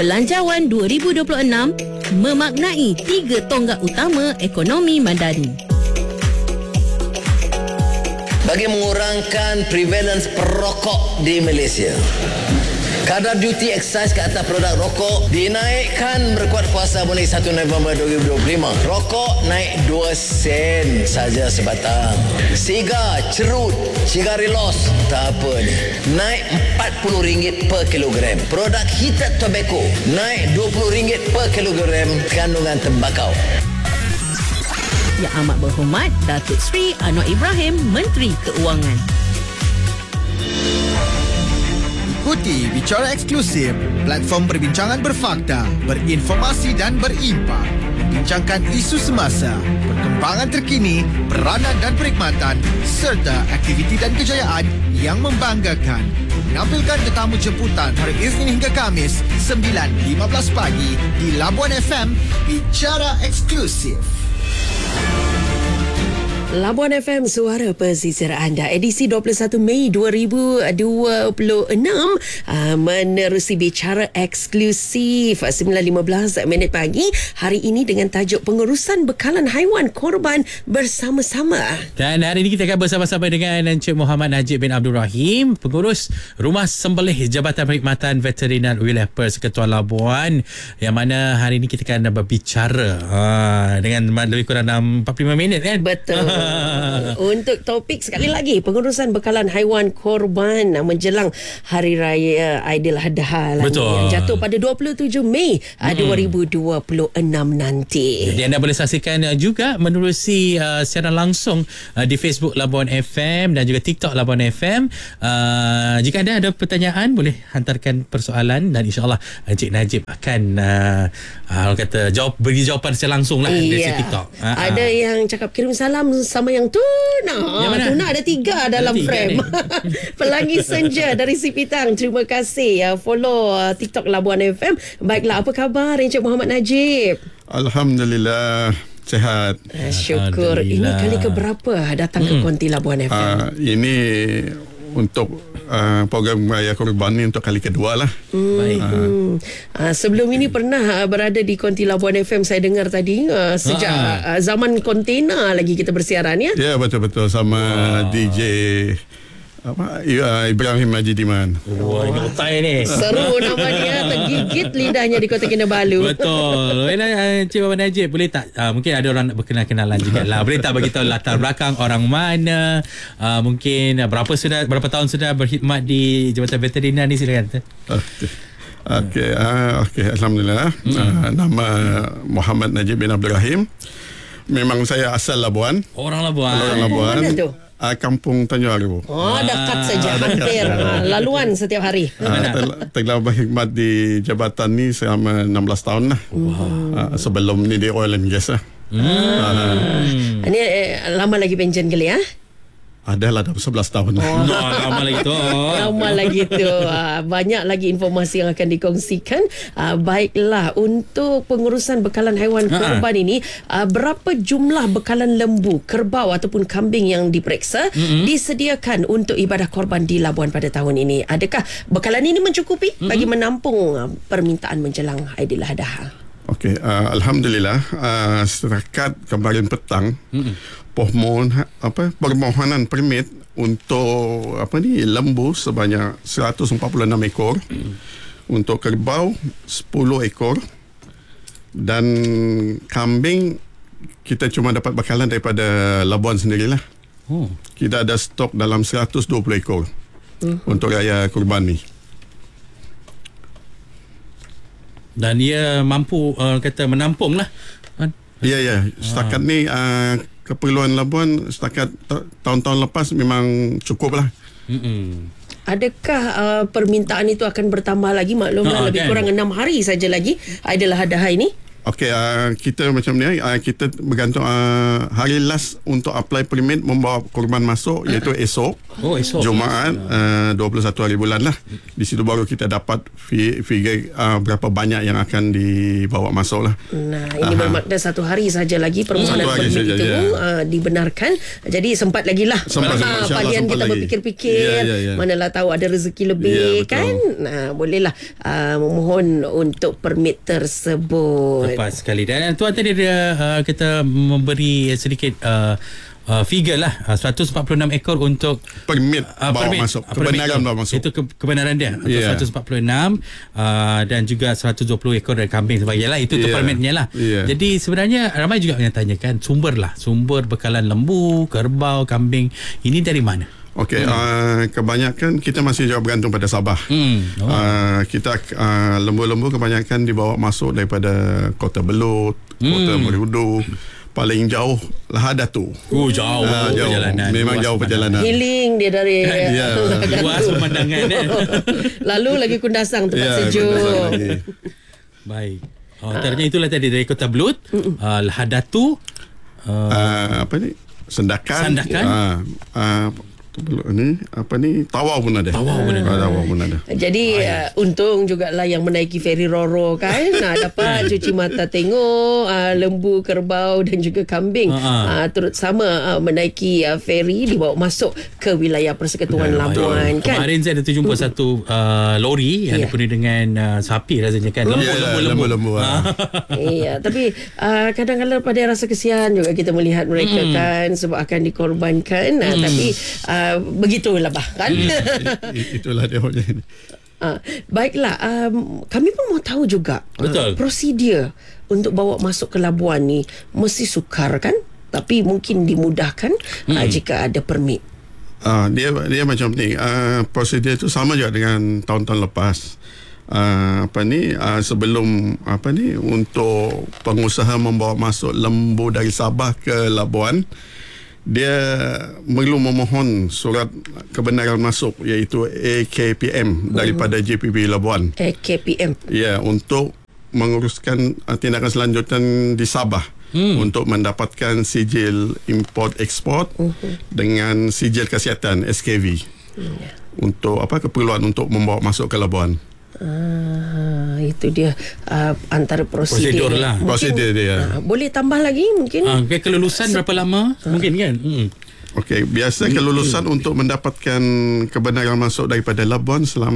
Belanjawan 2026 memaknai 3 tonggak utama ekonomi madani. Bagi mengurangkan prevalence perokok di Malaysia, kadar duty excise ke atas produk rokok dinaikkan berkuat kuasa mulai 1 November 2025. Rokok naik 2 sen saja sebatang. Sigar, cerut, Cigarillos, tak apa ni, naik RM40 per kilogram. Produk heated tobacco naik RM20 per kilogram kandungan tembakau. Yang amat berhormat Datuk Seri Anwar Ibrahim, Menteri Keuangan. Ikuti Bicara Eksklusif, platform perbincangan berfakta, berinformasi dan berimpak. Membincangkan isu semasa, perkembangan terkini, peranan dan perkhidmatan, serta aktiviti dan kejayaan yang membanggakan. Menampilkan tetamu jemputan hari Isnin hingga Khamis 9.15 pagi di Labuan FM. Bicara Eksklusif. Labuan FM, suara pesisir anda. Edisi 21 Mei 2026 menerusi Bicara Eksklusif 9.15 pagi hari ini dengan tajuk Pengurusan Bekalan Haiwan Korban Bersama-sama. Dan hari ini kita akan bersama-sama dengan Encik Muhammad Najib bin Abdul Rahim, Pengurus Rumah Sembelih Jabatan Perkhidmatan Veterinar Wilayah Persekutuan Labuan, yang mana hari ini kita akan berbicara dengan lebih kurang 45 minit kan? Betul. Untuk topik sekali lagi, pengurusan bekalan haiwan korban menjelang Hari Raya Aidiladha yang jatuh pada 27 Mei 2026 nanti. Jadi anda boleh saksikan juga menerusi siaran langsung di Facebook Labuan FM dan juga TikTok Labuan FM. Jika anda ada pertanyaan, boleh hantarkan persoalan dan insyaAllah Encik Najib akan beri jawapan secara langsung lah dari TikTok. Ada yang cakap kirim salam sama yang tuna. Tuna ada 3 dalam frame. Pelangi Senja dari Sipitang, terima kasih follow TikTok Labuan FM. Baiklah, apa khabar Encik Muhammad Najib? Alhamdulillah, sihat. Syukur. Ini kali keberapa datang ke Konti Labuan FM? Ini untuk program Raya Korban ni untuk kali kedua lah. Baik. Sebelum ini pernah berada di Konti Labuan FM, saya dengar tadi sejak zaman kontena lagi kita bersiaran ya. Ya, betul-betul sama DJ Ibrahim Majidiman. Wah, ini otai ni. Seru nama dia, tergigit lidahnya di Kota Kinabalu. Betul. Encik Muhammad Najib, boleh tak mungkin ada orang nak berkenalan juga lah. Boleh tak bagi tahu latar belakang orang mana, mungkin berapa tahun sudah berkhidmat di Jabatan Veterinar ni, silakan. Okey, alhamdulillah. Nama Muhammad Najib bin Abdul Rahim. Memang saya asal Labuan. Orang Labuan. Mana tu? Kampung Tanjung Aru. Dekat saja, hampir laluan setiap hari. Telah berkhidmat di jabatan ni selama 16 tahun lah. Sebelum ni di oil and gas lah. Ini lama lagi pension kali ya? Adalah dah 11 tahun lah. Lama lagi tu. Lama lagi tu. Banyak lagi informasi yang akan dikongsikan. Baiklah, untuk pengurusan bekalan haiwan korban ini, berapa jumlah bekalan lembu, kerbau ataupun kambing yang diperiksa disediakan untuk ibadah korban di Labuan pada tahun ini? Adakah bekalan ini mencukupi bagi menampung permintaan menjelang Aidiladha? Okey, alhamdulillah, setakat kemarin petang permohonan permit untuk lembu sebanyak 146 ekor, untuk kerbau 10 ekor, dan kambing kita cuma dapat bekalan daripada Labuan sendirilah. Kita ada stok dalam 120 ekor untuk raya kurban ni. Dan dia mampu menampung lah. Ya. Setakat ni keperluan Labuan setakat tahun-tahun lepas memang cukup lah. Adakah permintaan itu akan bertambah lagi? Maklumlah lebih kurang 6 hari saja lagi Aidiladha ini. Okey, kita macam ni, kita bergantung hari last untuk apply permit membawa korban masuk iaitu esok. Oh, esok. Jumaat 21 hari bulan lah. Di situ baru kita dapat figure berapa banyak yang akan dibawa masuk lah. Nah, ini bermakna satu hari saja lagi permohonan permit itu dibenarkan. Jadi sempat lagi lah. Palian kita berfikir-fikir, manalah tahu ada rezeki lebih kan. Nah, bolehlah memohon untuk permit tersebut. Tepat sekali. Dan tuan tadi dia kita memberi sedikit figure lah 146 ekor untuk permit bawa masuk, kebenaran bawa masuk. Itu kebenaran dia. 146 dan juga 120 ekor dari kambing sebagainya lah. Itu permitnya lah. Jadi sebenarnya ramai juga yang tanyakan sumber bekalan lembu, kerbau, kambing ini dari mana? Okey, kebanyakan kita masih juga bergantung pada Sabah. Kita lembu-lembu kebanyakan dibawa masuk daripada Kota Belud, Kota Merudu, paling jauh Lahadatu. Jauh perjalanan. Memang jauh perjalanan. Healing dia dari luas pemandangan. Lalu lagi Kundasang, tempat sejuk. Baik. Antaranya itulah tadi dari Kota Belud, Lahadatu, Sendakan. Tawau pun ada. Tawau pun ada. Jadi untung jugalah yang menaiki feri Roro kan, dapat cuci mata tengok lembu, kerbau dan juga kambing turut sama menaiki feri dibawa masuk ke wilayah Persekutuan Labuan kan. Kemarin saya ada jumpa satu lori yang dipenuhi dengan sapi rasanya kan. Lembu. Iya, tapi kadang-kadang pada rasa kesian juga kita melihat mereka kan sebab akan dikorbankan. Tapi begitulah bahkan. Itulah dia. Baiklah, kami pun mau tahu juga prosedur untuk bawa masuk ke Labuan ni mesti sukar kan? Tapi mungkin dimudahkan jika ada permit. Dia macam ni. Prosedur itu sama juga dengan tahun-tahun lepas. Sebelum untuk pengusaha membawa masuk lembu dari Sabah ke Labuan, dia perlu memohon surat kebenaran masuk iaitu AKPM daripada JPB Labuan. AKPM. Ya, untuk menguruskan tindakan selanjutan di Sabah untuk mendapatkan sijil import ekspor dengan sijil kesihatan SKV. Untuk keperluan untuk membawa masuk ke Labuan. Itu dia antara prosedur lah. Prosedur dia. Boleh tambah lagi mungkin? Kelulusan berapa lama? Mungkin kan? Okey, biasa kelulusan untuk mendapatkan kebenaran masuk daripada Labuan selama